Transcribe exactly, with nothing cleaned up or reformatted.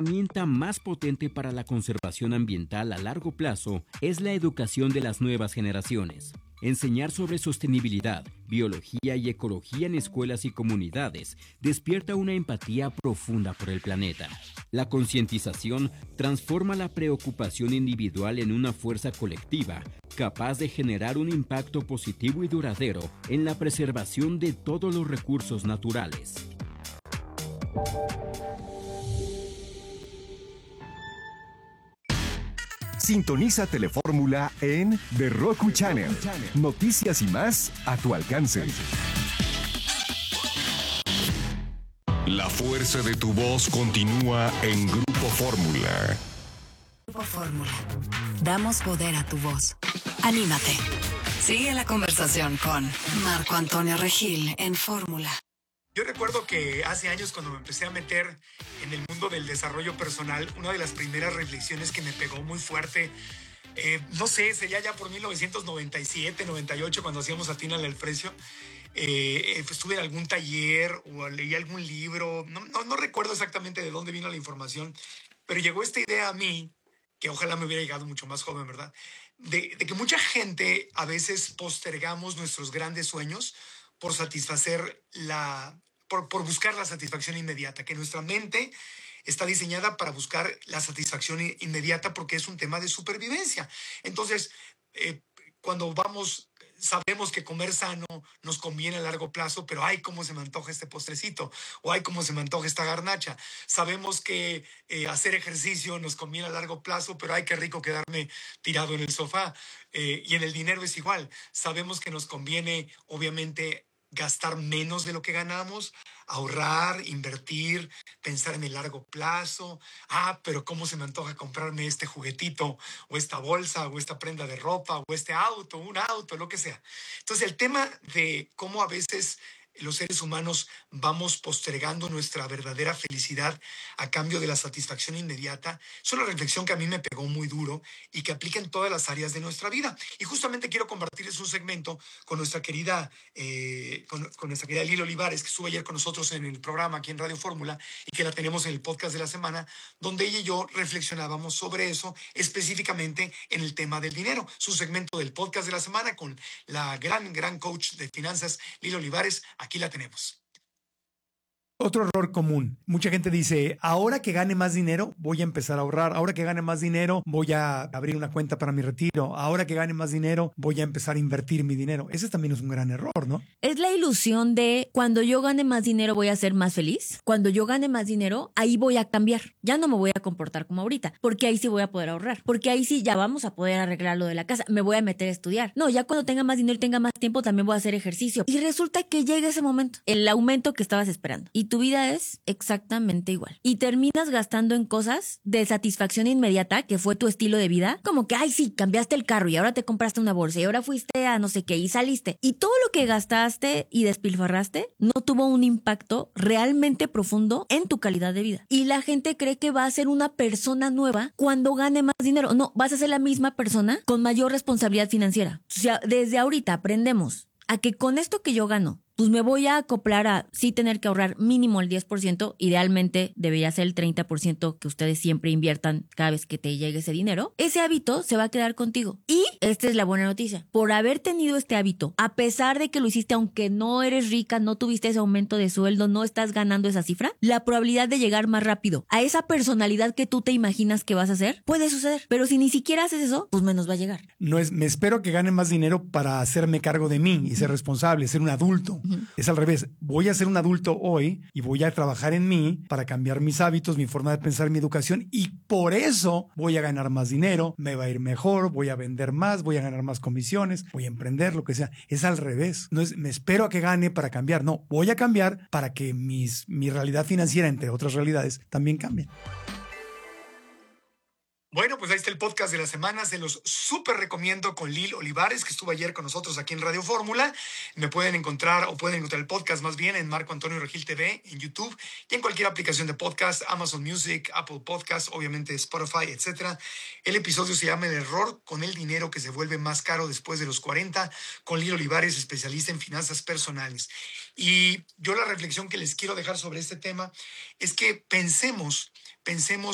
herramienta más potente para la conservación ambiental a largo plazo es la educación de las nuevas generaciones. Enseñar sobre sostenibilidad, biología y ecología en escuelas y comunidades despierta una empatía profunda por el planeta. La concientización transforma la preocupación individual en una fuerza colectiva, capaz de generar un impacto positivo y duradero en la preservación de todos los recursos naturales. Sintoniza Telefórmula en The Roku Channel. Noticias y más a tu alcance. La fuerza de tu voz continúa en Grupo Fórmula. Grupo Fórmula. Damos poder a tu voz. Anímate. Sigue la conversación con Marco Antonio Regil en Fórmula. Yo recuerdo que hace años, cuando me empecé a meter en el mundo del desarrollo personal, una de las primeras reflexiones que me pegó muy fuerte, eh, no sé, sería ya por mil novecientos noventa y siete, noventa y ocho, cuando hacíamos Atínale al Precio. Eh, estuve en algún taller o leí algún libro, no, no, no recuerdo exactamente de dónde vino la información, pero llegó esta idea a mí, que ojalá me hubiera llegado mucho más joven, ¿verdad? De, de que mucha gente a veces postergamos nuestros grandes sueños por satisfacer la, por, por buscar la satisfacción inmediata, que nuestra mente está diseñada para buscar la satisfacción inmediata porque es un tema de supervivencia. Entonces, eh, cuando vamos, sabemos que comer sano nos conviene a largo plazo, pero ay, cómo se me antoja este postrecito, o ay, cómo se me antoja esta garnacha. Sabemos que eh, hacer ejercicio nos conviene a largo plazo, pero ay, qué rico quedarme tirado en el sofá. Eh, y en el dinero es igual. Sabemos que nos conviene, obviamente, gastar menos de lo que ganamos, ahorrar, invertir, pensar en el largo plazo. Ah, pero cómo se me antoja comprarme este juguetito, o esta bolsa, o esta prenda de ropa, o este auto, un auto, lo que sea. Entonces, el tema de cómo a veces los seres humanos vamos postergando nuestra verdadera felicidad a cambio de la satisfacción inmediata, es una reflexión que a mí me pegó muy duro y que aplica en todas las áreas de nuestra vida. Y justamente quiero compartirles un segmento con nuestra querida, eh, con, con nuestra querida Lili Olivares, que estuvo ayer con nosotros en el programa aquí en Radio Fórmula y que la tenemos en el podcast de la semana, donde ella y yo reflexionábamos sobre eso, específicamente en el tema del dinero. Su segmento del podcast de la semana con la gran, gran coach de finanzas, Lili Olivares. Aquí la tenemos. Otro error común. Mucha gente dice, ahora que gane más dinero, voy a empezar a ahorrar. Ahora que gane más dinero, voy a abrir una cuenta para mi retiro. Ahora que gane más dinero, voy a empezar a invertir mi dinero. Ese también es un gran error, ¿no? Es la ilusión de cuando yo gane más dinero voy a ser más feliz. Cuando yo gane más dinero, ahí voy a cambiar. Ya no me voy a comportar como ahorita, porque ahí sí voy a poder ahorrar. Porque ahí sí ya vamos a poder arreglar lo de la casa. Me voy a meter a estudiar. No, ya cuando tenga más dinero y tenga más tiempo, también voy a hacer ejercicio. Y resulta que llega ese momento, el aumento que estabas esperando. Y tu vida es exactamente igual. Y terminas gastando en cosas de satisfacción inmediata, que fue tu estilo de vida, como que, ay, sí, cambiaste el carro y ahora te compraste una bolsa y ahora fuiste a no sé qué y saliste. Y todo lo que gastaste y despilfarraste no tuvo un impacto realmente profundo en tu calidad de vida. Y la gente cree que va a ser una persona nueva cuando gane más dinero. No, vas a ser la misma persona con mayor responsabilidad financiera. O sea, desde ahorita aprendemos a que con esto que yo gano, pues me voy a acoplar a sí tener que ahorrar mínimo el diez por ciento, idealmente debería ser el treinta por ciento que ustedes siempre inviertan cada vez que te llegue ese dinero. Ese hábito se va a quedar contigo. Y esta es la buena noticia. Por haber tenido este hábito, a pesar de que lo hiciste aunque no eres rica, no tuviste ese aumento de sueldo, no estás ganando esa cifra, la probabilidad de llegar más rápido a esa personalidad que tú te imaginas que vas a ser, puede suceder. Pero si ni siquiera haces eso, pues menos va a llegar. No es, me espero que gane más dinero para hacerme cargo de mí y ser responsable, ser un adulto. Uh-huh. Es al revés. Voy a ser un adulto hoy y voy a trabajar en mí para cambiar mis hábitos, mi forma de pensar, mi educación, y por eso voy a ganar más dinero, me va a ir mejor, voy a vender más, voy a ganar más comisiones, voy a emprender, lo que sea. Es al revés. No es me espero a que gane para cambiar. No, voy a cambiar para que mis, mi realidad financiera, entre otras realidades, también cambie. Bueno, pues ahí está el podcast de la semana. Se los súper recomiendo con Lil Olivares, que estuvo ayer con nosotros aquí en Radio Fórmula. Me pueden encontrar, o pueden encontrar el podcast más bien en Marco Antonio Regil T V, en YouTube y en cualquier aplicación de podcast, Amazon Music, Apple Podcast, obviamente Spotify, etcétera. El episodio se llama El error con el dinero que se vuelve más caro después de los cuarenta, con Lil Olivares, especialista en finanzas personales. Y yo la reflexión que les quiero dejar sobre este tema es que pensemos, pensemos